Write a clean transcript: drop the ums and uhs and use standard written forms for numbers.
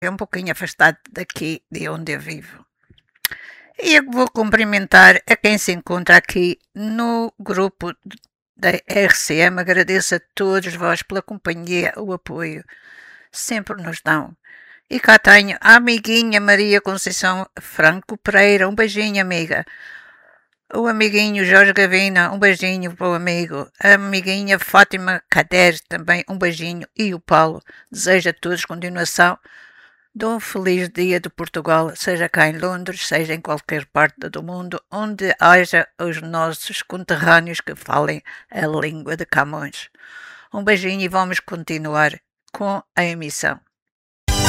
é um pouquinho afastado daqui de onde eu vivo. E eu vou cumprimentar a quem se encontra aqui no grupo da RCM. Agradeço a todos vós pela companhia, o apoio. Sempre nos dão. E cá tenho a amiguinha Maria Conceição Franco Pereira. Um beijinho, amiga. O amiguinho Jorge Gavina, um beijinho para o amigo. A amiguinha Fátima Kader, também um beijinho. E o Paulo. Desejo a todos continuação de um feliz dia de Portugal, seja cá em Londres, seja em qualquer parte do mundo, onde haja os nossos conterrâneos que falem a língua de Camões. Um beijinho e vamos continuar com a emissão.